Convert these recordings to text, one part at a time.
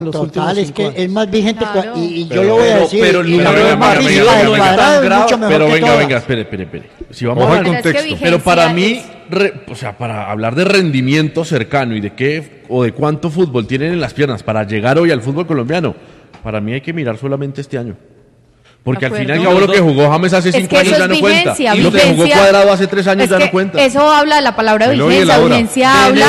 Total, es que es más vigente claro. y yo lo voy a decir. Pero el y número de partidos partidos no es tan grave. mucho mejor Pero que venga, todas. venga, espere. Si vamos Ojo a al ver contexto. contexto. Pero para mí, o sea, para hablar de rendimiento cercano y de qué o de cuánto fútbol tienen en las piernas para llegar hoy al fútbol colombiano, para mí hay que mirar solamente este año. Porque al fin y al cabo lo que jugó James hace 5 años ya no cuenta. Y lo que jugó Cuadrado hace 3 años ya no cuenta. Eso habla de la palabra vigencia. Vigencia habla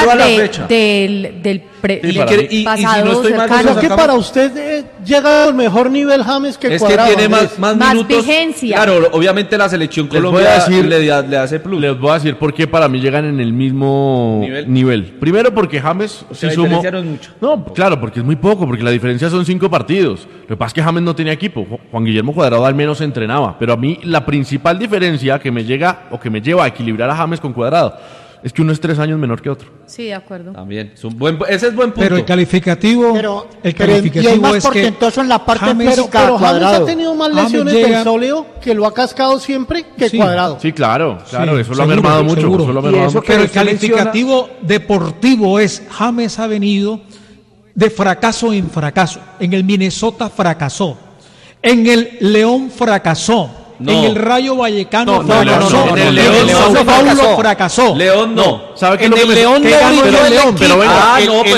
del pasado cercano. Creo que para usted llega al mejor nivel James que Cuadrado. Es que tiene más minutos. Vigencia. Claro, obviamente la selección Colombia le hace plus. Les voy a decir por qué para mí llegan en el mismo nivel. Primero porque James sí sumó. No es mucho. No, claro, porque es muy poco, porque la diferencia son 5 partidos. Lo que pasa es que James no tenía equipo. Juan Guillermo Cuadrado al menos entrenaba. Pero a mí la principal diferencia que me llega o que me lleva a equilibrar a James con Cuadrado es que uno es 3 años menor que otro. Sí, de acuerdo. También. Ese es buen punto. Pero el calificativo, y es más portentoso en la parte física. Pero James Cuadrado ha tenido más lesiones del sóleo, que lo ha cascado siempre, que Cuadrado. Sí, claro, Sí, eso lo ha mermado mucho. seguro. Eso lo ha mermado mucho. Pero el calificativo deportivo es: James ha venido de fracaso en fracaso. En el Minnesota fracasó, en el León fracasó, en el Rayo Vallecano fracasó, en el León Sao Paulo fracasó. León no. ¿Sabe qué es En lo que el me León ¿qué ganó no el León? Pero venga,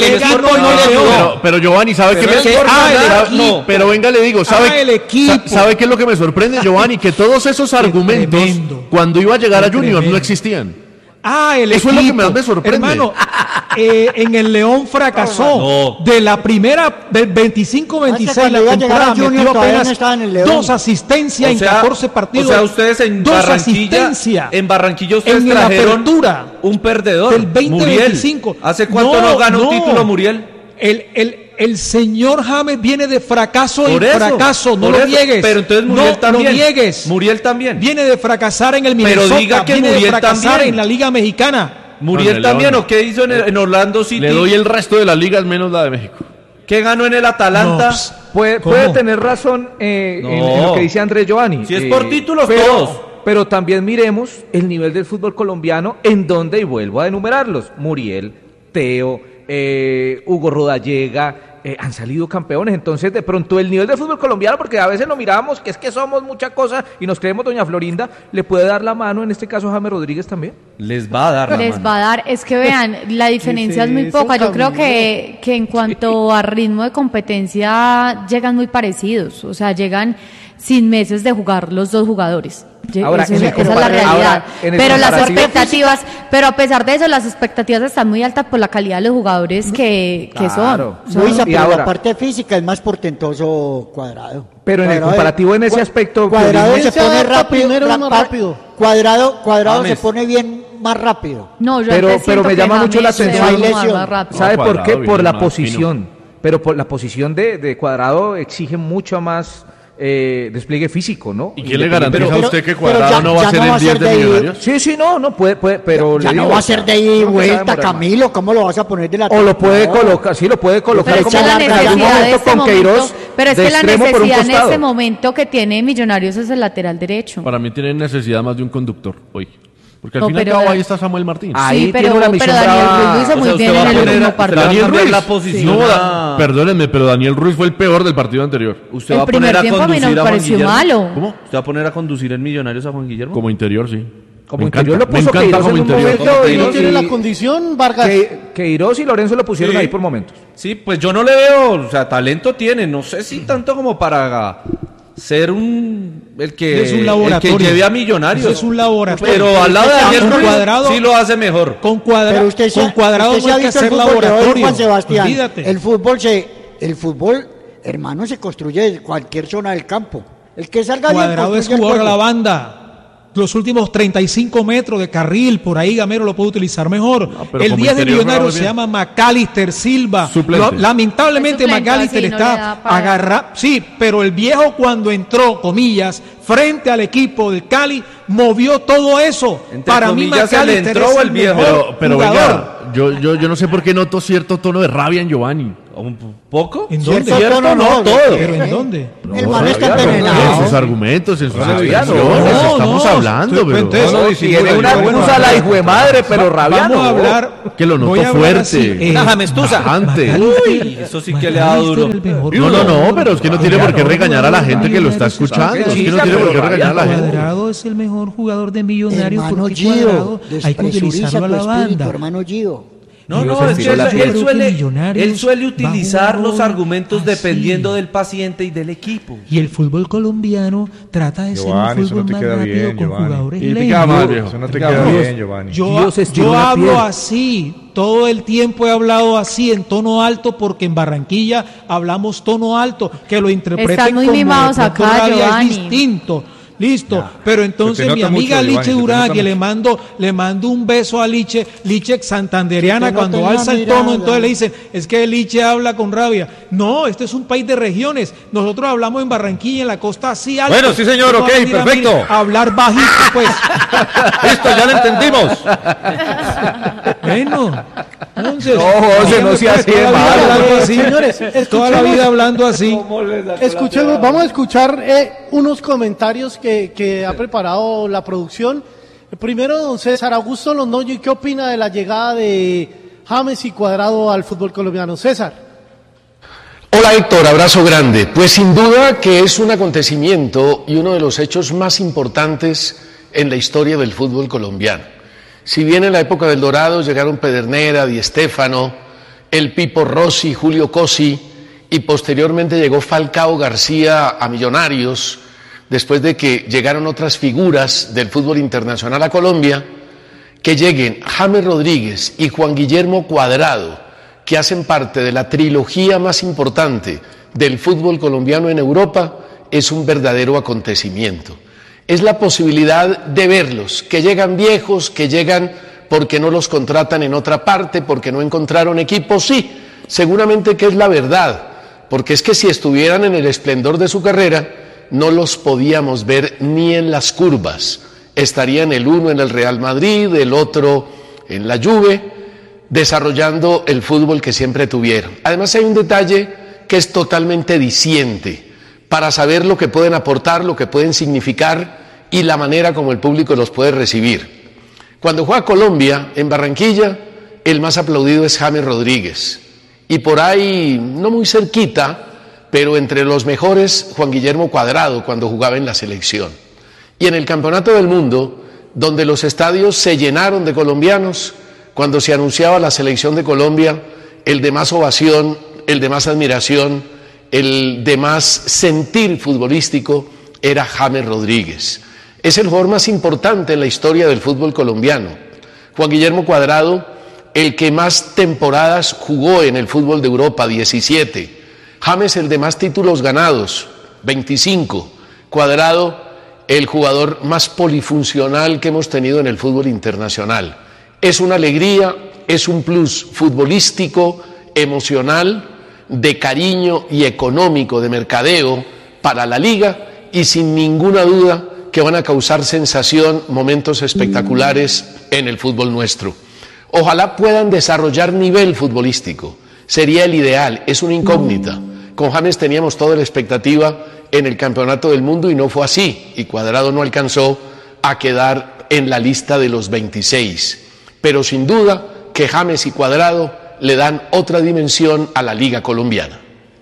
pero Giovanni, ¿sabe qué pero venga, le digo, ¿sabe qué es lo que me sorprende, Giovanni? Que todos esos argumentos, cuando iba a llegar a Junior, no existían. Eso es lo que me sorprende. Hermano, en el León fracasó. De la primera, del 25-26, la temporada metió apenas 2 asistencias en 14 partidos. O sea, ustedes en Barranquilla ustedes trajeron un perdedor, del 20-25. ¿Hace cuánto no ganó un título Muriel? El señor James viene de fracaso en fracaso, no lo niegues. Pero entonces Muriel también. No lo niegues. Muriel también. Viene de fracasar en el Minnesota, pero diga que viene Muriel de fracasar también en la Liga Mexicana. Muriel también, ¿o qué hizo en Orlando City? Le doy el resto de las ligas menos la de México. ¿Qué ganó en el Atalanta? Puede tener razón en lo que dice Andrés Giovanni. Si es por títulos, todos. Pero también miremos el nivel del fútbol colombiano, en donde, y vuelvo a enumerarlos: Muriel, Teo, Hugo Rodallega, han salido campeones. Entonces, de pronto, el nivel del fútbol colombiano, porque a veces lo miramos, que es que somos mucha cosa y nos creemos doña Florinda, le puede dar la mano, en este caso, a James Rodríguez también. Les va a dar la mano. Es que vean, la diferencia es muy poca. Yo creo que en cuanto a ritmo de competencia llegan muy parecidos, o sea, llegan sin meses de jugar los dos jugadores. Ahora, esa es la realidad. Pero las expectativas, pero a pesar de eso, las expectativas están muy altas por la calidad de los jugadores que son. Luisa, pero la parte física es más portentoso Cuadrado. Pero en el comparativo, en ese aspecto, Cuadrado se pone rápido. Cuadrado se pone bien más rápido. No, pero me llama mucho la atención. ¿Sabe por qué? Por la posición. Pero por la posición de Cuadrado exige mucho más despliegue físico, ¿no? ¿Y quién le garantiza a usted que Cuadrado no va a ser el 10 de Millonarios? Sí, no puede, pero ya no va a ser de ida y vuelta, Camilo. ¿Cómo lo vas a poner de la o lo puede colocar, sí, lo puede colocar como en algún momento con Queiroz. Pero es que la necesidad en este momento que tiene Millonarios es el lateral derecho. Para mí tienen necesidad más de un conductor hoy. Porque al fin y al cabo ahí está Samuel Martín. Sí, pero Daniel Ruiz lo hizo muy bien en el último partido. Daniel Ruiz, la posición. Perdónenme, pero Daniel Ruiz fue el peor del partido anterior. ¿Usted va a poner a conducir a Juan Guillermo? Malo. ¿Cómo? ¿Usted va a poner a conducir en Millonarios a Juan Guillermo? Como interior, sí. Como interior lo puso Queiroz como interior. No tiene la condición, Vargas. Queiroz y Lorenzo lo pusieron ahí por momentos. Sí, pues yo no le veo, o sea, talento tiene, no sé si tanto como para ser el que lleve a Millonarios. Es un laboratorio. Pero al lado de Daniel Cuadrado sí lo hace mejor. Con Cuadrado no hay que hacer laboratorio. Juan Sebastián, Olvídate. El fútbol, hermano, se construye en cualquier zona del campo. El que salga Cuadrado bien es jugador a la banda. Los últimos 35 metros de carril, por ahí Gamero lo puede utilizar mejor. El 10 de Millonarios se llama Macalister Silva. Lamentablemente Macalister está agarrado. Sí, pero el viejo cuando entró, comillas, frente al equipo del Cali, movió todo eso. Para mí Macalister entró el viejo. Pero venga, yo no sé por qué noto cierto tono de rabia en Giovanni. ¿Un poco? ¿En dónde? ¿Cierto? No, todo. ¿Pero en dónde? El man está envenenado. En sus argumentos, en sus explicaciones, estamos hablando, pero... Tiene una excusa la hijo de madre, pero Rabiano. Vamos a hablar... Que lo noto fuerte. Uy, eso sí que le ha dado duro. No, pero es que no tiene por qué regañar a la gente que lo está escuchando. Es que no tiene por qué regañar a la gente. Cuadrado es el mejor jugador de Millonarios Hermano porque Gio, Cuadrado hay que utilizarlo a la banda. Hermano Gio. No, es que él suele utilizar los argumentos dependiendo del paciente y del equipo. Y el fútbol colombiano trata de ser un fútbol más rápido con jugadores lentos. Eso no te queda bien, Giovanni. Yo hablo así, todo el tiempo he hablado así en tono alto porque en Barranquilla hablamos tono alto, que lo interpreten muy como mimados acá, es distinto. Listo, ya. Pero entonces mi amiga mucho, Liche Durán, que le mando un beso a Liche santanderiana, no cuando alza el tono, entonces le dicen, es que Liche habla con rabia. No, este es un país de regiones, nosotros hablamos en Barranquilla, en la costa así alto. Bueno, sí señor, ok, perfecto. Hablar bajito, pues. Listo, ya lo entendimos. Bueno, entonces... No, José, no se hace mal. Señores, toda la vida hablando así. Escuchemos, vamos a escuchar unos comentarios que ha preparado la producción. Primero, don César Augusto Londoño, ¿qué opina de la llegada de James y Cuadrado al fútbol colombiano? César. Hola Héctor, abrazo grande. Pues sin duda que es un acontecimiento y uno de los hechos más importantes en la historia del fútbol colombiano. Si bien en la época del Dorado llegaron Pedernera, Di Stéfano, el Pipo Rossi, Julio Cosi, y posteriormente llegó Falcao García a Millonarios, después de que llegaron otras figuras del fútbol internacional a Colombia, que lleguen James Rodríguez y Juan Guillermo Cuadrado, que hacen parte de la trilogía más importante del fútbol colombiano en Europa, es un verdadero acontecimiento. Es la posibilidad de verlos, que llegan viejos, que llegan porque no los contratan en otra parte, porque no encontraron equipo, sí, seguramente que es la verdad, porque es que si estuvieran en el esplendor de su carrera, no los podíamos ver ni en las curvas. Estarían el uno en el Real Madrid, el otro en la Juve, desarrollando el fútbol que siempre tuvieron. Además hay un detalle que es totalmente diciente para saber lo que pueden aportar, lo que pueden significar y la manera como el público los puede recibir. Cuando juega Colombia en Barranquilla, el más aplaudido es James Rodríguez. Y por ahí, no muy cerquita, pero entre los mejores, Juan Guillermo Cuadrado, cuando jugaba en la selección. Y en el Campeonato del Mundo, donde los estadios se llenaron de colombianos, cuando se anunciaba la selección de Colombia, el de más ovación, el de más admiración, el de más sentir futbolístico, era James Rodríguez. Es el jugador más importante en la historia del fútbol colombiano. Juan Guillermo Cuadrado, el que más temporadas jugó en el fútbol de Europa, 17. James, el de más títulos ganados, 25. Cuadrado, el jugador más polifuncional que hemos tenido en el fútbol internacional. Es una alegría, es un plus futbolístico, emocional, de cariño y económico, de mercadeo para la liga, y sin ninguna duda que van a causar sensación, momentos espectaculares en el fútbol nuestro. Ojalá puedan desarrollar nivel futbolístico, sería el ideal, es una incógnita. Con James teníamos toda la expectativa en el Campeonato del Mundo y no fue así, y Cuadrado no alcanzó a quedar en la lista de los 26. Pero sin duda que James y Cuadrado le dan otra dimensión a la Liga Colombiana.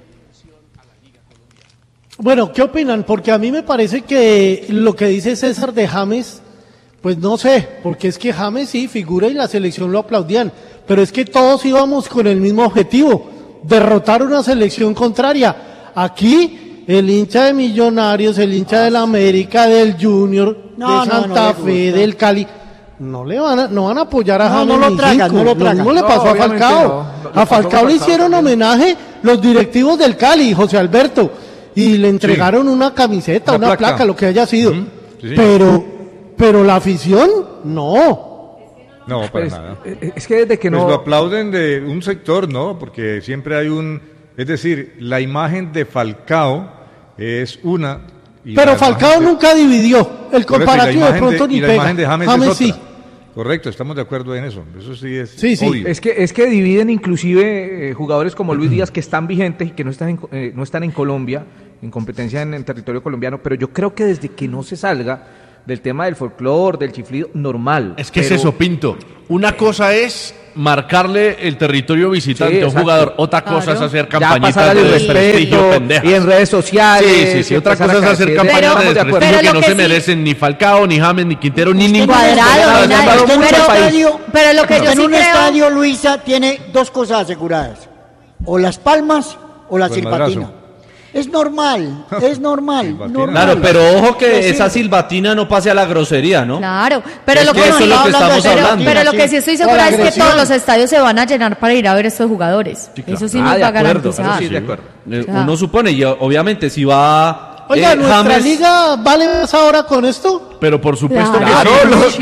Bueno, ¿qué opinan? Porque a mí me parece que lo que dice César de James, pues no sé, porque es que James sí figura y la selección lo aplaudían, pero es que todos íbamos con el mismo objetivo, derrotar una selección contraria. Aquí el hincha de Millonarios, el hincha del América, del Junior, de Santa Fe, del Cali, no van a apoyar a James. No lo tragan. Lo mismo le pasó a Falcao. A Falcao le hicieron homenaje los directivos del Cali, José Alberto, y le entregaron una camiseta, una placa, lo que haya sido. Sí. Pero la afición, no. No, para nada. Es que desde que pues no... lo aplauden de un sector, ¿no? Porque siempre hay es decir, la imagen de Falcao es una... Pero Falcao nunca dividió. El comparativo de pronto ni pega. La imagen de James es otra. Sí. Correcto, estamos de acuerdo en eso. Eso sí es obvio. Es que dividen inclusive jugadores como Luis Díaz que están vigentes y que no están en Colombia, en competencia en territorio colombiano, pero yo creo que desde que no se salga del tema del folclore, del chiflido, normal. Es que es eso, Pinto. Una cosa es marcarle el territorio visitante a un jugador, otra cosa es hacer campañitas de desprestigio pendejas. Y en redes sociales. Sí, otra cosa es hacer campañas de desprestigio que no se merecen ni Falcao, ni James, ni Quintero, ni ningún Cuadrado, pero lo que yo sí en un creo... estadio, Luisa, tiene dos cosas aseguradas: o las palmas o la silbatina. Es normal. Claro, pero ojo que esa silbatina no pase a la grosería, ¿no? Claro, pero es lo que eso es lo que estamos hablando. Pero lo que sí estoy segura es que todos los estadios se van a llenar para ir a ver a estos jugadores. Sí, claro. Eso sí nos va a garantizar. Sí, de acuerdo. Uno supone, y obviamente si va... Oiga, ¿nuestra liga vale más ahora con esto? Pero por supuesto claro,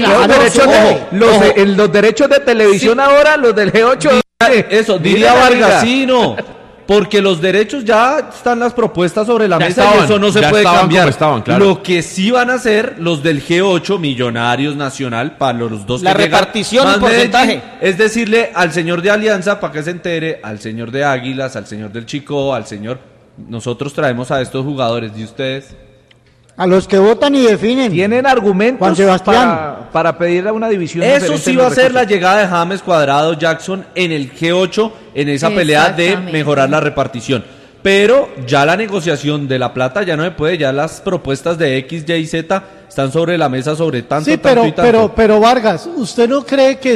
los derechos de televisión ahora, los del G8... Eso, diría Vargas, sí, no... Porque los derechos ya están las propuestas sobre la mesa y eso no se puede cambiar. Claro. Lo que sí van a hacer los del G8, Millonarios, Nacional, para los dos la que repartición y porcentaje. Es decirle al señor de Alianza, para que se entere, al señor de Águilas, al señor del Chico, al señor... Nosotros traemos a estos jugadores, ¿y ustedes? A los que votan y definen. Tienen argumentos para pedir a una división. Eso sí va a ser la llegada de James, Cuadrado, Jackson en el G8, en esa pelea de mejorar la repartición. Pero ya la negociación de la plata ya no se puede, ya las propuestas de X, Y, Z están sobre la mesa sobre tanto, tanto y tanto. Pero Vargas, ¿usted no cree que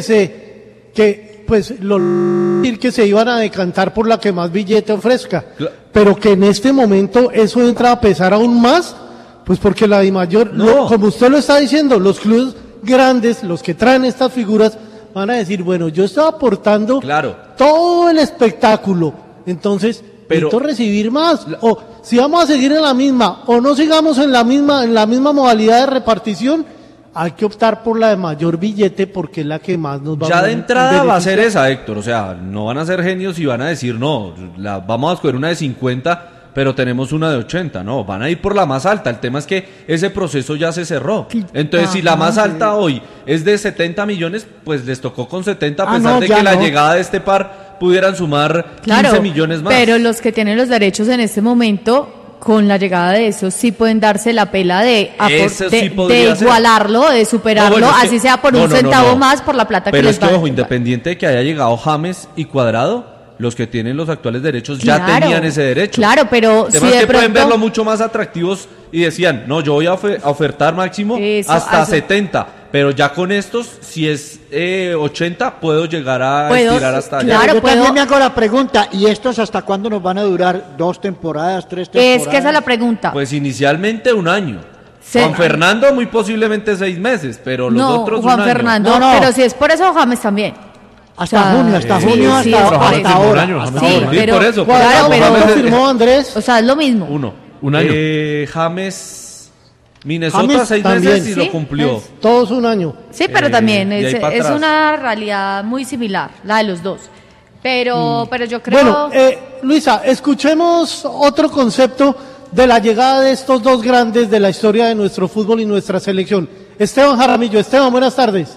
se iban a decantar por la que más billete ofrezca? Pero que en este momento eso entra a pesar aún más? Pues porque la DIMAYOR, como usted lo está diciendo, los clubes grandes, los que traen estas figuras, van a decir, bueno, yo estaba aportando todo el espectáculo, entonces necesito recibir más. O si vamos a seguir en la misma, o no sigamos en la misma modalidad de repartición, hay que optar por la de mayor billete porque es la que más nos va a... Ya de entrada va a ser esa, Héctor, o sea, no van a ser genios y van a decir, no, vamos a escoger una de 50... pero tenemos una de 80, no, van a ir por la más alta. El tema es que ese proceso ya se cerró. Entonces, si la más alta hoy es de 70 millones, pues les tocó con 70, a pesar de que la llegada de este par pudieran sumar 15 millones más. Pero los que tienen los derechos en este momento, con la llegada de esos, sí pueden darse la pela de igualarlo, de superarlo, así sea por un centavo más por la plata que les va. Pero es que, ojo, independiente de que haya llegado James y Cuadrado, los que tienen los actuales derechos ya tenían ese derecho. Claro, pero si de pronto pueden verlo mucho más atractivos y decían, no, yo voy a ofertar máximo hasta 70, pero ya con estos, si es 80, puedo llegar a estirar hasta allá. Claro, yo también me hago la pregunta, ¿y estos hasta cuándo nos van a durar? ¿2 temporadas, 3 temporadas? Es que esa es la pregunta. Pues inicialmente 1 año. Juan Fernando muy posiblemente 6 meses, pero los otros Juan 1 año. Fernando, pero si es por eso, James también. Hasta junio, hasta ahora. Pero por eso. Claro, pero firmó Andrés. O sea, es lo mismo. 1 año. James, Minnesota 6 meses y lo cumplió. Todos 1 año. Sí, pero también es una realidad muy similar, la de los dos. Pero yo creo... Bueno, Luisa, escuchemos otro concepto de la llegada de estos dos grandes de la historia de nuestro fútbol y nuestra selección. Esteban Jaramillo. Esteban, buenas tardes.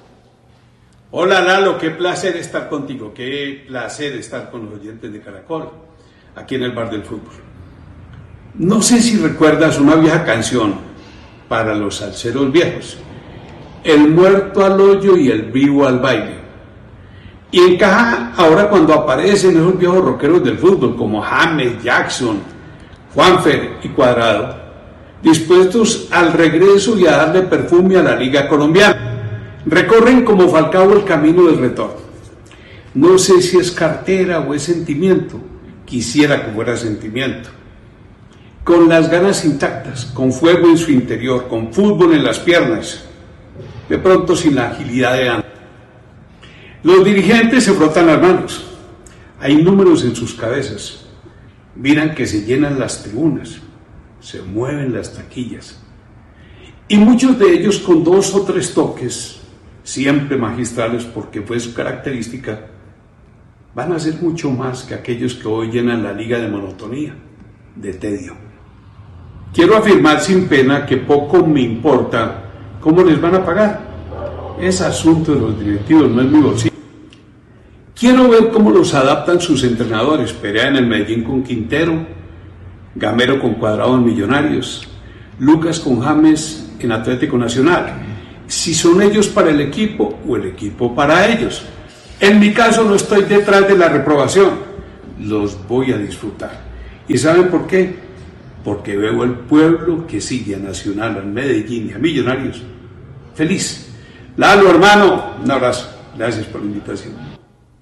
Hola Lalo, qué placer estar contigo, qué placer estar con los oyentes de Caracol, aquí en el Bar del Fútbol. No sé si recuerdas una vieja canción para los salseros viejos, el muerto al hoyo y el vivo al baile. Y encaja ahora cuando aparecen esos viejos rockeros del fútbol como James, Jackson, Juanfer y Cuadrado, dispuestos al regreso y a darle perfume a la Liga Colombiana. Recorren como Falcao el camino del retorno. No sé si es cartera o es sentimiento, quisiera que fuera sentimiento. Con las ganas intactas, con fuego en su interior, con fútbol en las piernas, de pronto sin la agilidad de antes. Los dirigentes se frotan las manos, hay números en sus cabezas, miran que se llenan las tribunas, se mueven las taquillas, y muchos de ellos con 2 o 3 toques, siempre magistrales porque fue su característica, van a ser mucho más que aquellos que hoy llenan la liga de monotonía, de tedio. Quiero afirmar sin pena que poco me importa cómo les van a pagar. Es asunto de los directivos, no es mi bolsillo. Quiero ver cómo los adaptan sus entrenadores. Perea en el Medellín con Quintero, Gamero con Cuadrado en Millonarios, Lucas con James en Atlético Nacional. Si son ellos para el equipo o el equipo para ellos. En mi caso no estoy detrás de la reprobación. Los voy a disfrutar. ¿Y saben por qué? Porque veo el pueblo que sigue a Nacional, al Medellín y a Millonarios feliz. Lalo, hermano, un abrazo. Gracias por la invitación.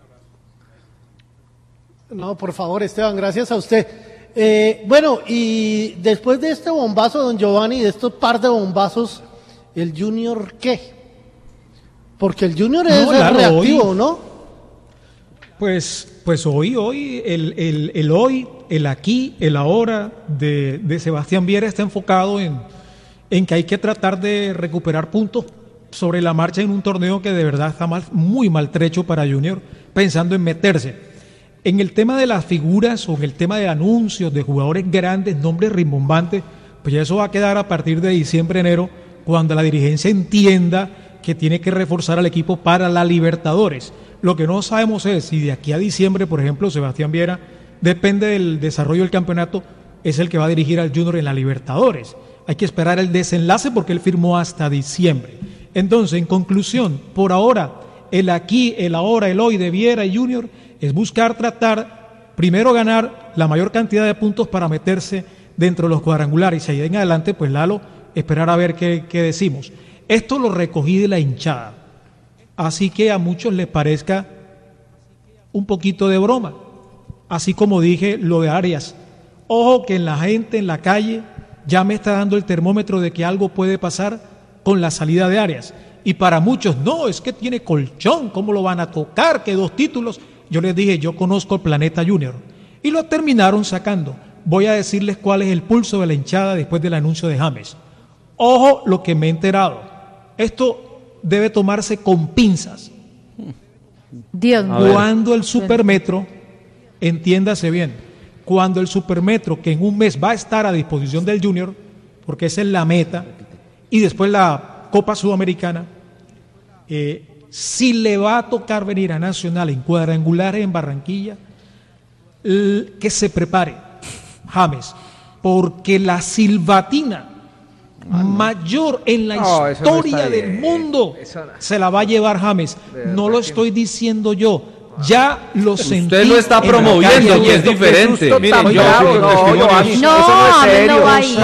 No, por favor, Esteban, gracias a usted. Bueno, y después de este bombazo, don Giovanni, de estos par de bombazos, ¿el Junior qué? Porque el Junior es reactivo, hoy, ¿no? Pues hoy, el aquí, el ahora de Sebastián Viera está enfocado en que hay que tratar de recuperar puntos sobre la marcha en un torneo que de verdad está muy maltrecho para Junior, pensando en meterse. En el tema de las figuras o en el tema de anuncios de jugadores grandes, nombres rimbombantes, pues ya eso va a quedar a partir de diciembre, enero, cuando la dirigencia entienda que tiene que reforzar al equipo para la Libertadores. Lo que no sabemos es si de aquí a diciembre, por ejemplo, Sebastián Viera, depende del desarrollo del campeonato, es el que va a dirigir al Junior en la Libertadores. Hay que esperar el desenlace porque él firmó hasta diciembre. Entonces, en conclusión, por ahora, el aquí, el ahora, el hoy de Viera y Junior es buscar tratar, primero ganar la mayor cantidad de puntos para meterse dentro de los cuadrangulares y ahí en adelante, pues Lalo, esperar a ver qué decimos. Esto lo recogí de la hinchada, así que a muchos les parezca un poquito de broma, así como dije lo de Arias. Ojo que la gente en la calle ya me está dando el termómetro de que algo puede pasar con la salida de Arias. Y para muchos, no, es que tiene colchón, ¿cómo lo van a tocar? Que 2 títulos. Yo les dije, yo conozco el Planeta Junior. Y lo terminaron sacando. Voy a decirles cuál es el pulso de la hinchada después del anuncio de James. Ojo lo que me he enterado. Esto debe tomarse con pinzas. Dios mío. Cuando el Supermetro, entiéndase bien, cuando el Supermetro, que en un mes va a estar a disposición del Junior, porque esa es la meta, y después la Copa Sudamericana, si le va a tocar venir a Nacional en cuadrangulares en Barranquilla, que se prepare James, porque la silbatina mayor en la historia del mundo se la va a llevar James. No lo estoy diciendo yo. Ya lo sentí. Usted lo está promoviendo y es diferente. No, no va a ir.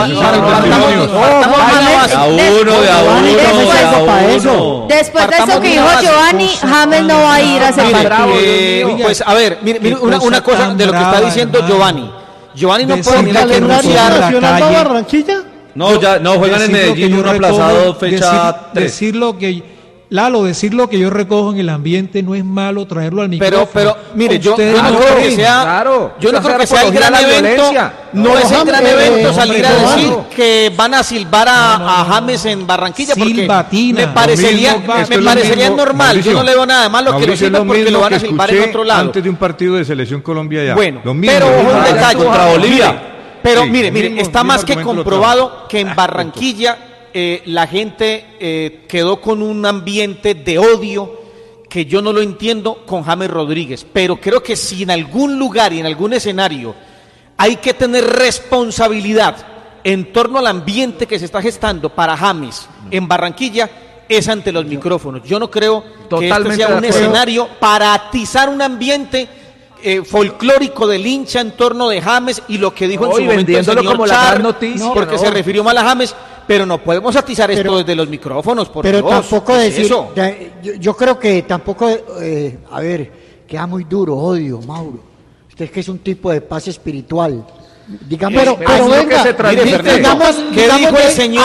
Después de eso que dijo Giovanni, James no va a ir a ser pues a ver, mire una cosa de lo que está diciendo Giovanni. Giovanni no puede venir a renunciar Nacional a Barranquilla. No, ya no juegan en Medellín, un aplazado fecha 3. Decir lo que yo recojo en el ambiente no es malo traerlo al micrófono. Pero mire, yo no creo que sea, yo no creo que sea el gran evento. No es el gran evento salir a decir que van a silbar a James en Barranquilla, porque me parecería normal. Yo no le veo nada de malo que lo silben porque lo van a silbar en otro lado. Antes de un partido de selección Colombia ya. Bueno, pero un detalle contra Bolivia. Pero mire, está más que comprobado que en Barranquilla la gente quedó con un ambiente de odio que yo no lo entiendo con James Rodríguez, pero creo que si en algún lugar y en algún escenario hay que tener responsabilidad en torno al ambiente que se está gestando para James en Barranquilla, es ante los micrófonos. Yo no creo que este sea un escenario para atizar un ambiente folclórico del hincha en torno de James y lo que dijo en su momento el señor como Char, noticia, porque se refirió mal a James, pero no podemos atizar esto desde los micrófonos, por pero Dios. Tampoco decir eso. Yo creo que tampoco, a ver, queda muy duro, odio, Mauro. Usted es que es un tipo de paz espiritual. Digamos, pero venga, digamos, ¿qué dijo el señor?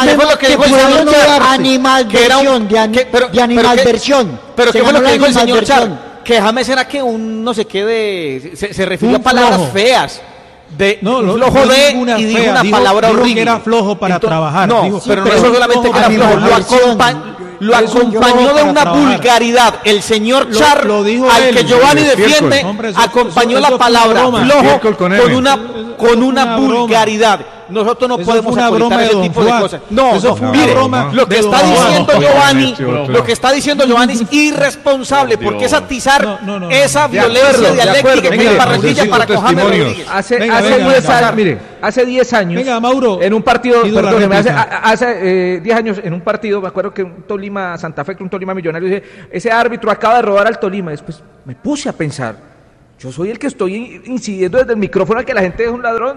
Animalversión, de animalversión. Pero ¿qué fue lo que dijo el señor Char? Que James era que un no sé qué de... Se refirió a palabras feas. Flojo de y dijo una palabra horrible. Que era flojo para trabajar. No, pero no solamente que era flojo, lo acompañó de una vulgaridad. El señor Char, al que Giovanni defiende, acompañó la palabra flojo con una vulgaridad. nosotros no eso podemos acolitar ese tipo de cosas. No, eso fue una mire, broma lo que está diciendo Giovanni es irresponsable, porque es atizar esa violencia dialéctica que en Barranquilla para con James Rodríguez. Hace 10 años, venga, Mauro, en un partido, perdóneme, hace 10 años en un partido, me acuerdo que un Tolima Santa Fe, un Tolima Millonario, ese árbitro acaba de robar al Tolima. Después me puse a pensar, yo soy el que estoy incidiendo desde el micrófono a que la gente es un ladrón,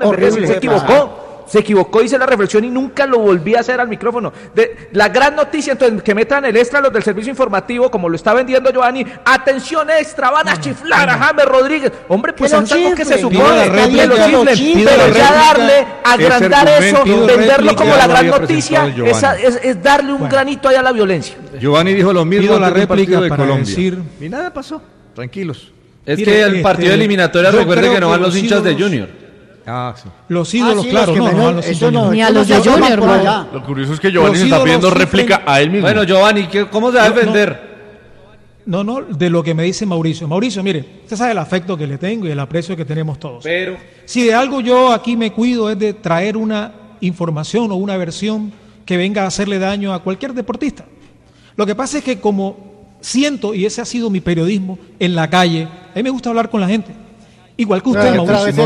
se equivocó, hice la reflexión y nunca lo volví a hacer al micrófono. La gran noticia, entonces, que metan el extra los del servicio informativo, como lo está vendiendo Giovanni, atención extra, van a chiflar a James Rodríguez. Hombre, pues es algo que se supone, que lo chiflen, pero ya darle, agrandar eso, venderlo como la gran noticia, es darle un granito allá a la violencia. Giovanni dijo lo mismo la réplica de para Colombia. decir... Y nada pasó, tranquilos. Es que el partido de eliminatoria, recuerde que no van los hinchas de Junior. Sí. Los ídolos, claro, ni a los de Junior, no. Lo curioso es que Giovanni se está pidiendo réplica a él mismo. Bueno, Giovanni, ¿cómo se va a defender? No, de lo que me dice Mauricio. Mauricio, mire, usted sabe el afecto que le tengo y el aprecio que tenemos todos. Pero si de algo yo aquí me cuido es de traer una información o una versión que venga a hacerle daño a cualquier deportista. Lo que pasa es que como siento, y ese ha sido mi periodismo en la calle, a mí me gusta hablar con la gente. Igual que usted, Mauricio.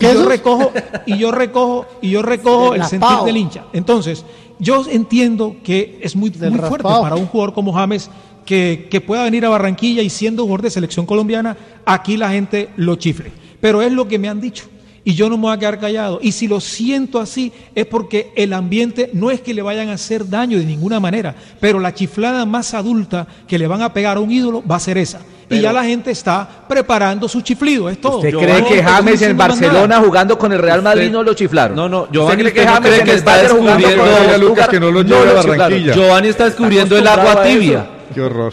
Y yo recojo el sentir del hincha. Entonces, yo entiendo que es muy fuerte para un jugador como James que pueda venir a Barranquilla y siendo jugador de selección colombiana, aquí la gente lo chifle. Pero es lo que me han dicho. Y yo no me voy a quedar callado. Y si lo siento así, es porque el ambiente no es que le vayan a hacer daño de ninguna manera, pero la chiflada más adulta que le van a pegar a un ídolo va a ser esa. Pero, y ya la gente está preparando su chiflido, es todo. ¿Usted cree que James en Barcelona jugando con el Real Madrid no lo chiflaron? No, Giovanni cree que James en está descubriendo que no lo lleve a Barranquilla. Giovanni está descubriendo el agua tibia. Qué horror.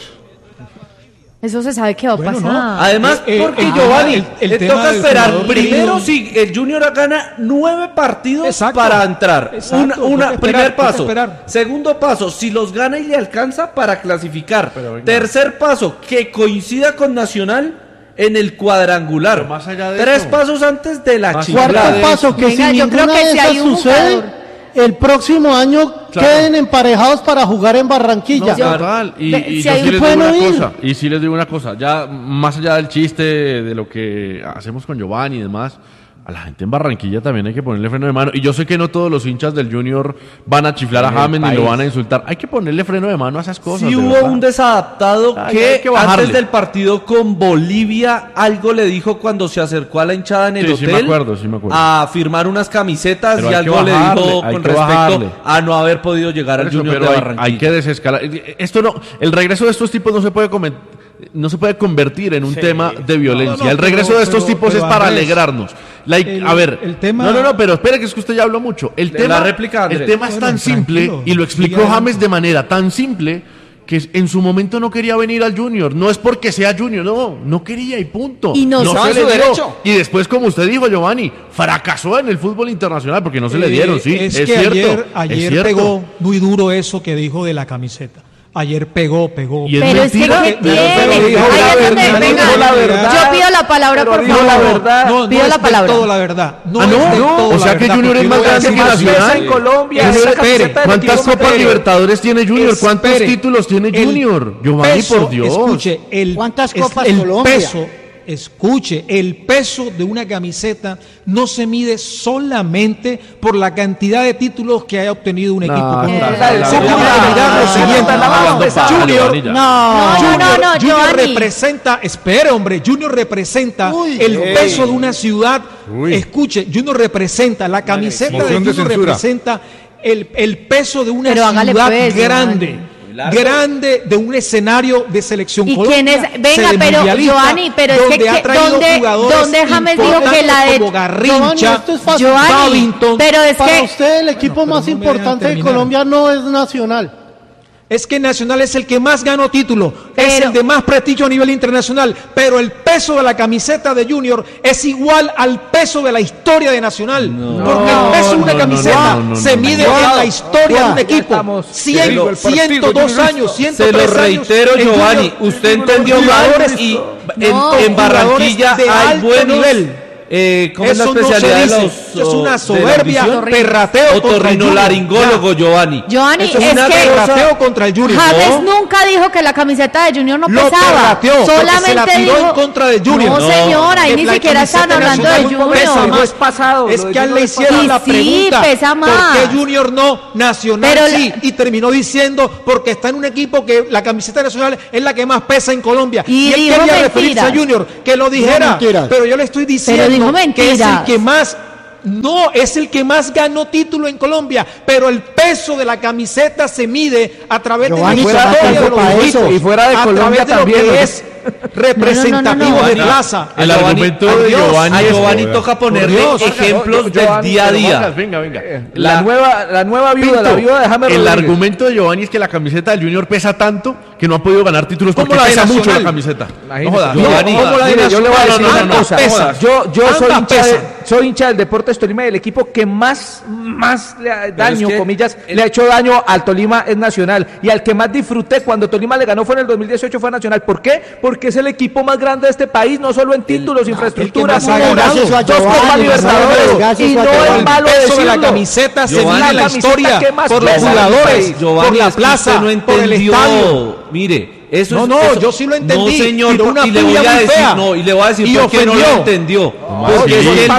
Eso se sabe que va a pasar. No. Además, porque Giovanni, le toca esperar primero si el Junior gana 9 partidos para entrar. Primer paso. Segundo paso, si los gana y le alcanza para clasificar. Tercer paso, que coincida con Nacional en el cuadrangular. Más allá de 3 pasos antes de la chiflada. Cuarto paso, que si ninguna de esas sucede, el próximo año queden emparejados para jugar en Barranquilla. Y sí les digo una cosa, ya más allá del chiste de lo que hacemos con Giovanni y demás, a la gente en Barranquilla también hay que ponerle freno de mano. Y yo sé que no todos los hinchas del Junior van a chiflar a James ni lo van a insultar. Hay que ponerle freno de mano a esas cosas. Sí hubo un desadaptado que antes del partido con Bolivia algo le dijo cuando se acercó a la hinchada en el hotel. Sí me acuerdo. A firmar unas camisetas. Pero y algo le dijo con respecto a no haber podido llegar al Junior de Barranquilla. Hay que desescalar. El regreso de estos tipos no se puede convertir en un tema de violencia. El regreso de estos tipos es para alegrarnos. El tema... No, pero espere, que es que usted ya habló mucho. El tema es tan simple, y lo explicó James de manera tan simple, que en su momento no quería venir al Junior. No es porque sea Junior, no quería y punto. Y no se le dio. Y después, como usted dijo, Giovanni, fracasó en el fútbol internacional porque no se le dieron, sí. Es que cierto. Ayer pegó muy duro eso que dijo de la camiseta. Ayer pegó. Y es pero mentira. Es que dijo la verdad. Yo pido la palabra, por favor. La verdad. No, pido la palabra. Todo la verdad. O sea que Junior es más grande que Nacional en Colombia. ¿Cuántas Copas Libertadores tiene Junior? ¿Cuántos títulos tiene Junior? Giovanni, por Dios. Escuche, ¿cuántas Copas Colombia? Escuche, el peso de una camiseta no se mide solamente por la cantidad de títulos que haya obtenido un equipo. Junior representa, Junior representa el peso de una ciudad. Escuche, Junior representa, la camiseta de Junior representa el peso de una ciudad grande de un escenario de selección ¿Y Colombia. quién es? Venga, pero Giovanni, pero es que ¿dónde James dijo que la de Garrincha, Giovanni, pero es para usted el equipo más importante de Colombia no es Nacional. Es que Nacional es el que más ganó título, es el de más prestigio a nivel internacional, pero el peso de la camiseta de Junior es igual al peso de la historia de Nacional, porque el peso de una camiseta se mide en la historia de un equipo. 102 años, 103 años. Se lo reitero, Giovanni, usted entendió mal y en Barranquilla hay buenos... ¿cómo es la especialidad de los? Eso es una soberbia, perrateo otorrinolaringólogo, Giovanni. Giovanni, eso es un perrateo contra el Junior. James nunca dijo que la camiseta de Junior no pesaba. Solamente se la tiró dijo en contra de Junior. No, señor, ahí ni siquiera están hablando de Junior. No es pasado. Es que le hicieron la pregunta. Pesa más. ¿Por qué Junior no? Nacional sí. Y terminó diciendo porque está en un equipo que la camiseta nacional es la que más pesa en Colombia. Y él quería referirse a Junior, que lo dijera. Pero yo le estoy diciendo que es el que más... No, es el que más ganó título en Colombia, pero el peso de la camiseta se mide a través de la historia de los equipos, y fuera de Colombia también es representativo de plaza. El argumento de Giovanni, a Giovanni toca ponerle ejemplos del día a día. Venga. La nueva viuda, la viuda de James Rodríguez. El argumento de Giovanni es que la camiseta del Junior pesa tanto que no ha podido ganar títulos porque pesa mucho la camiseta. No jodas, Giovanni. Yo le voy a decir una cosa. Yo soy hincha del Deportes Tolima y el equipo que más daño, comillas, le ha hecho daño al Tolima es Nacional. Y al que más disfruté cuando Tolima le ganó fue en el 2018, fue Nacional. ¿Por qué? Porque es el equipo más grande de este país, no solo en títulos, infraestructura, dos Copas Libertadores. Y no es malo decirlo. La camiseta se mide la historia por los jugadores, por la plaza, por el estadio. Mire, eso yo sí lo entendí. No, señor, y le voy a decir por qué no lo entendió. Porque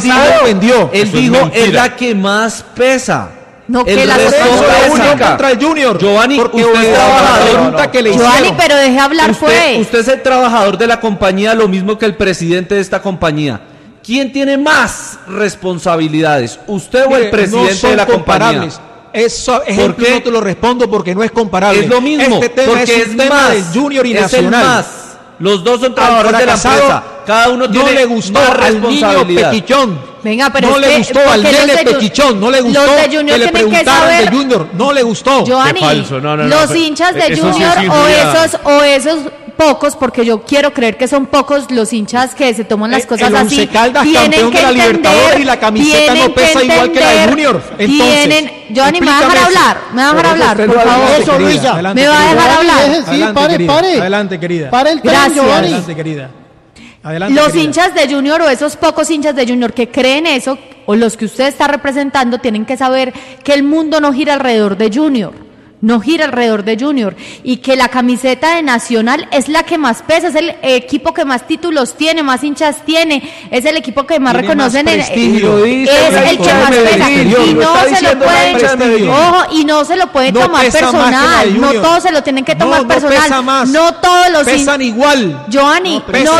él dijo, es la que más pesa. No, el que la unión contra el Junior. Giovanni, porque usted es trabajador que le hicieron. Giovanni, pero deje hablar pues. Usted es el trabajador de la compañía, lo mismo que el presidente de esta compañía. ¿Quién tiene más responsabilidades? ¿Usted o el presidente de la compañía? Eso ejemplo no te lo respondo porque no es comparable. Es lo mismo, este tema porque es un tema del Junior y Nacional. Los dos son trabajadores de la empresa. Cada uno tiene no le gustó al niño Pequichón. Venga, pero no le gustó al nene Pequichón. No le gustó que le preguntaran de Junior. No le gustó. Giovanni, los hinchas de Junior o esos pocos, porque yo quiero creer que son pocos los hinchas que se toman las cosas así. Once Caldas, campeón de la Libertadores, y la camiseta no pesa igual que la de Junior. Entonces, Giovanni, ¿me va a dejar hablar? ¿Me va a dejar hablar, por favor? Eso, Luisa. ¿Me va a dejar hablar? Sí, pare. Adelante, querida. Para el tren, Giovanni. Adelante, querida. Los hinchas de Junior o esos pocos hinchas de Junior que creen eso, o los que usted está representando, tienen que saber que el mundo no gira alrededor de Junior. No gira alrededor de Junior, y que la camiseta de Nacional es la que más pesa, es el equipo que más títulos tiene, más hinchas tiene, es el equipo que más reconocen, es el que más pesa, y no se lo pueden, y no se lo pueden tomar personal, no todos se lo tienen que tomar personal, no todos los pesan igual, Giovanni,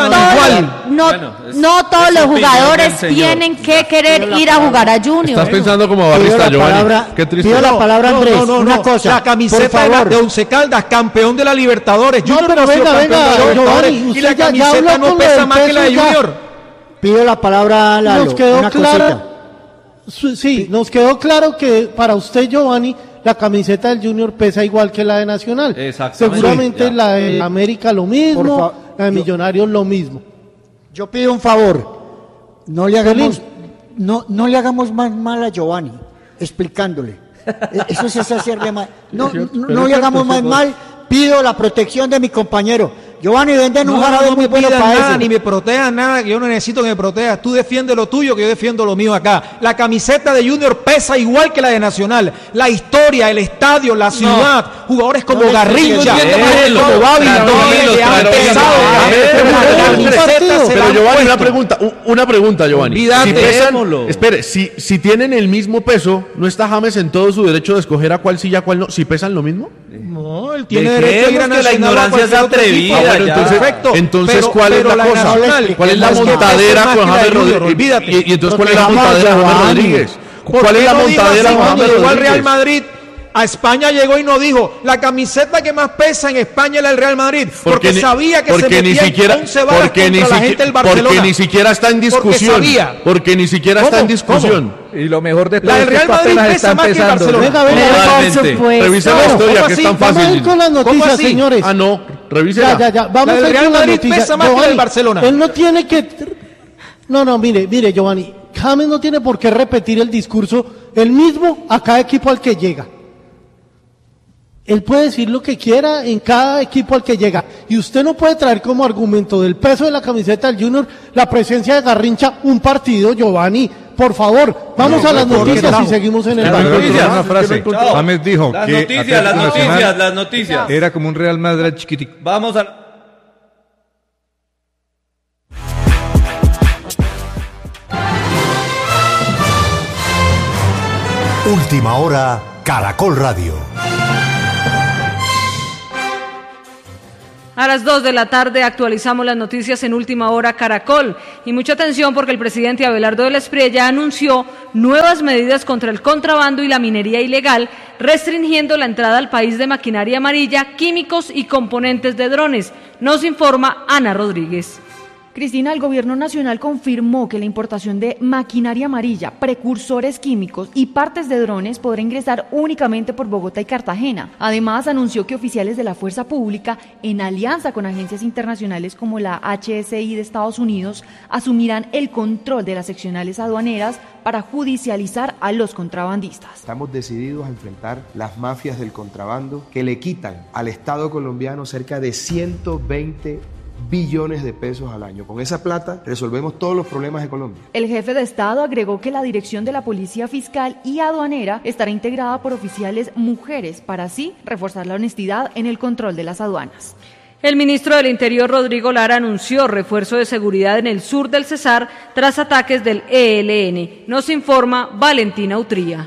no todos los jugadores tienen que querer ir a jugar a Junior. Estás pensando como barrista, Giovanni. Qué triste. Pido la palabra, Andrés, una cosa. Camiseta de Once Caldas, campeón de la Libertadores. No, pero venga, Giovanni, y la camiseta no pesa más que la de Junior. Pido la palabra a Lalo. Nos quedó claro. Sí, nos quedó claro que para usted, Giovanni, la camiseta del Junior pesa igual que la de Nacional. Seguramente la de América lo mismo, la de Millonarios lo mismo. Yo pido un favor, no le hagamos más mal a Giovanni, explicándole. Eso es hacerle mal. No le hagamos más mal. Pido la protección de mi compañero. Giovanni, venden un jarabe muy bueno para eso. Ni me protejas nada, que yo no necesito que me protejas. Tú defiendes lo tuyo, que yo defiendo lo mío acá. La camiseta de Junior pesa igual que la de Nacional. La historia, el estadio, la ciudad, jugadores como Garrincha, como Bávila, han pesado. Pero Giovanni, una pregunta, Giovanni. Espere, si tienen el mismo peso, ¿no está James en todo su derecho de escoger a cuál sí y a cuál no? ¿Si pesan lo mismo? No, él tiene derecho a ir a Nacional. La ignorancia es atrevida. Entonces ¿cuál es la cosa? ¿Cuál es la montadera con James Rodríguez? Y entonces ¿cuál es la montadera con James Rodríguez? ¿Cuál es la montadera con James Rodríguez? Llegó al Real Madrid, a España llegó y no dijo, la camiseta que más pesa en España es la del Real Madrid, porque sabía que se metía 11 balas contra la gente del Barcelona. Porque ni siquiera está en discusión. Porque ni siquiera está en discusión. Y lo mejor de todo la del Real Madrid pesa más que el Barcelona. Revisa la historia, que es tan fácil. Vamos con las noticias, señores. No, revísela. Ya. Vamos la del Real Madrid pesa más que el Barcelona. Él no tiene que... No, mire, Giovanni. James no tiene por qué repetir el discurso el mismo a cada equipo al que llega. Él puede decir lo que quiera en cada equipo al que llega. Y usted no puede traer como argumento del peso de la camiseta del Junior la presencia de Garrincha un partido, Giovanni. Por favor, vamos a las noticias y seguimos en el banco. Una frase. James dijo que las noticias. Era como un Real Madrid chiquitico. Vamos a... Última hora, Caracol Radio. A las 2 de la tarde actualizamos las noticias en Última Hora Caracol. Y mucha atención porque el presidente Abelardo del Espriella anunció nuevas medidas contra el contrabando y la minería ilegal, restringiendo la entrada al país de maquinaria amarilla, químicos y componentes de drones. Nos informa Ana Rodríguez. Cristina, el gobierno nacional confirmó que la importación de maquinaria amarilla, precursores químicos y partes de drones podrá ingresar únicamente por Bogotá y Cartagena. Además, anunció que oficiales de la fuerza pública, en alianza con agencias internacionales como la HSI de Estados Unidos, asumirán el control de las seccionales aduaneras para judicializar a los contrabandistas. Estamos decididos a enfrentar las mafias del contrabando que le quitan al Estado colombiano cerca de 120 billones de pesos al año. Con esa plata resolvemos todos los problemas de Colombia. El jefe de Estado agregó que la dirección de la Policía Fiscal y Aduanera estará integrada por oficiales mujeres para así reforzar la honestidad en el control de las aduanas. El ministro del Interior, Rodrigo Lara, anunció refuerzo de seguridad en el sur del Cesar tras ataques del ELN. Nos informa Valentina Utría.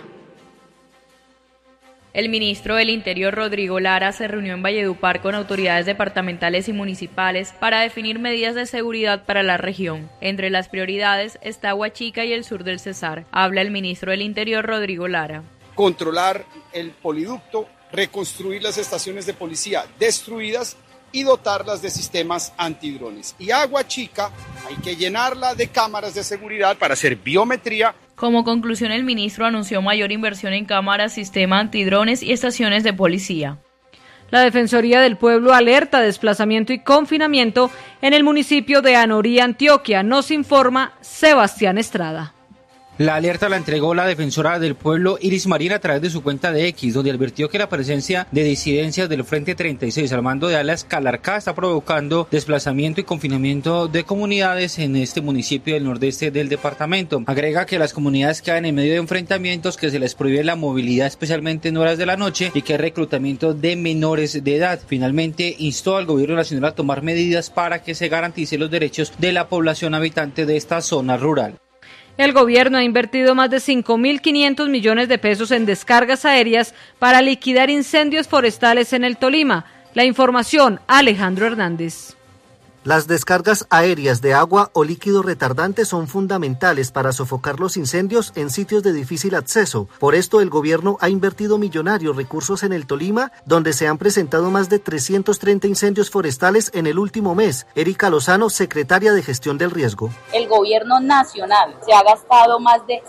El ministro del Interior, Rodrigo Lara, se reunió en Valledupar con autoridades departamentales y municipales para definir medidas de seguridad para la región. Entre las prioridades está Huachica y el sur del Cesar. Habla el ministro del Interior, Rodrigo Lara. Controlar el poliducto, reconstruir las estaciones de policía destruidas y dotarlas de sistemas antidrones. Y a Huachica hay que llenarla de cámaras de seguridad para hacer biometría. Como conclusión, el ministro anunció mayor inversión en cámaras, sistema antidrones y estaciones de policía. La Defensoría del Pueblo alerta desplazamiento y confinamiento en el municipio de Anorí, Antioquia. Nos informa Sebastián Estrada. La alerta la entregó la defensora del pueblo Iris Marín a través de su cuenta de X, donde advirtió que la presencia de disidencias del Frente 36 al mando de Alas Calarcá está provocando desplazamiento y confinamiento de comunidades en este municipio del nordeste del departamento. Agrega que las comunidades quedan en medio de enfrentamientos, que se les prohíbe la movilidad especialmente en horas de la noche y que hay reclutamiento de menores de edad. Finalmente instó al gobierno nacional a tomar medidas para que se garanticen los derechos de la población habitante de esta zona rural. El gobierno ha invertido más de 5.500 millones de pesos en descargas aéreas para liquidar incendios forestales en el Tolima. La información, Alejandro Hernández. Las descargas aéreas de agua o líquido retardante son fundamentales para sofocar los incendios en sitios de difícil acceso. Por esto, el gobierno ha invertido millonarios recursos en el Tolima, donde se han presentado más de 330 incendios forestales en el último mes. Erika Lozano, secretaria de Gestión del Riesgo. El gobierno nacional se ha gastado más de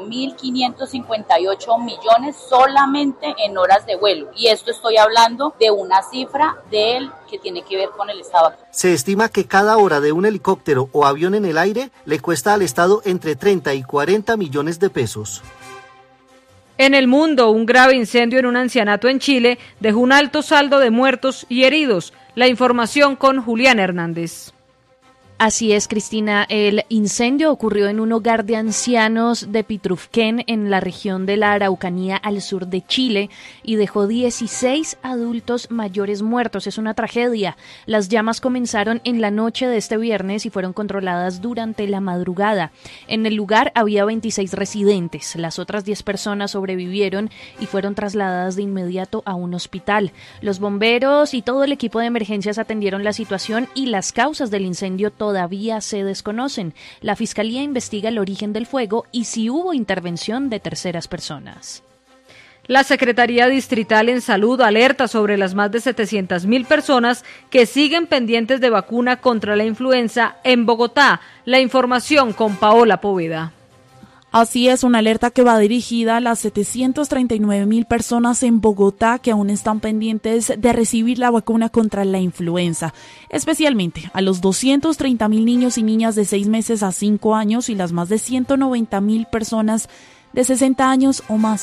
5.558 millones solamente en horas de vuelo. Y esto estoy hablando de una cifra del que tiene que ver con el Estado actual. Se estima que cada hora de un helicóptero o avión en el aire le cuesta al Estado entre 30 y 40 millones de pesos. En el mundo, un grave incendio en un ancianato en Chile dejó un alto saldo de muertos y heridos. La información con Julián Hernández. Así es, Cristina. El incendio ocurrió en un hogar de ancianos de Pitrufquén, en la región de la Araucanía, al sur de Chile, y dejó 16 adultos mayores muertos. Es una tragedia. Las llamas comenzaron en la noche de este viernes y fueron controladas durante la madrugada. En el lugar había 26 residentes. Las otras 10 personas sobrevivieron y fueron trasladadas de inmediato a un hospital. Los bomberos y todo el equipo de emergencias atendieron la situación y las causas del incendio todavía se desconocen. La Fiscalía investiga el origen del fuego y si hubo intervención de terceras personas. La Secretaría Distrital en Salud alerta sobre las más de 700.000 personas que siguen pendientes de vacuna contra la influenza en Bogotá. La información con Paola Poveda. Así es, una alerta que va dirigida a las 739.000 personas en Bogotá que aún están pendientes de recibir la vacuna contra la influenza, especialmente a los 230.000 niños y niñas de 6 meses a 5 años y las más de 190.000 personas de 60 años o más.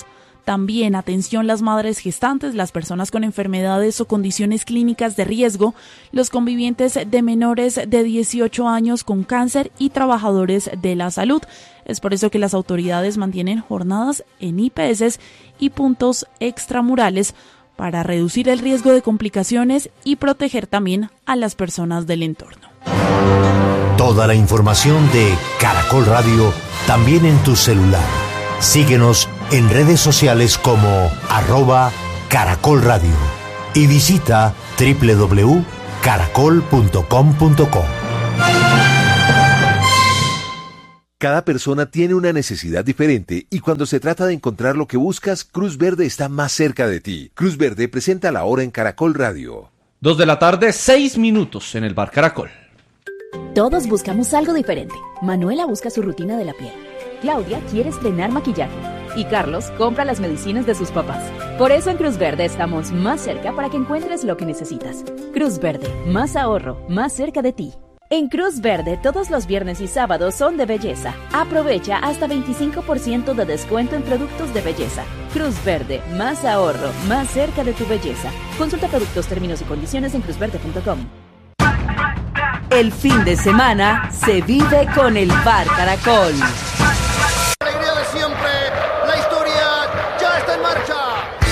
También atención las madres gestantes, las personas con enfermedades o condiciones clínicas de riesgo, los convivientes de menores de 18 años con cáncer y trabajadores de la salud. Es por eso que las autoridades mantienen jornadas en IPS y puntos extramurales para reducir el riesgo de complicaciones y proteger también a las personas del entorno. Toda la información de Caracol Radio también en tu celular. Síguenos en redes sociales como @Caracol Radio y visita www.caracol.com.co. Cada persona tiene una necesidad diferente y cuando se trata de encontrar lo que buscas, Cruz Verde está más cerca de ti. Cruz Verde presenta la hora en Caracol Radio. 2:00 p.m, 6 minutos en el Bar Caracol. Todos buscamos algo diferente. Manuela busca su rutina de la piel. Claudia quiere estrenar maquillaje. Y Carlos compra las medicinas de sus papás. Por eso en Cruz Verde estamos más cerca para que encuentres lo que necesitas. Cruz Verde, más ahorro, más cerca de ti. En Cruz Verde, todos los viernes y sábados son de belleza. Aprovecha hasta 25% de descuento en productos de belleza. Cruz Verde, más ahorro, más cerca de tu belleza. Consulta productos, términos y condiciones en cruzverde.com. El fin de semana se vive con el Bar Caracol.